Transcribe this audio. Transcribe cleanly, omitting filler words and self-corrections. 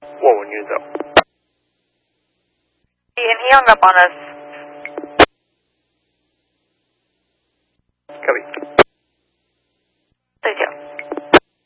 Whoa, when you go. And he hung up on us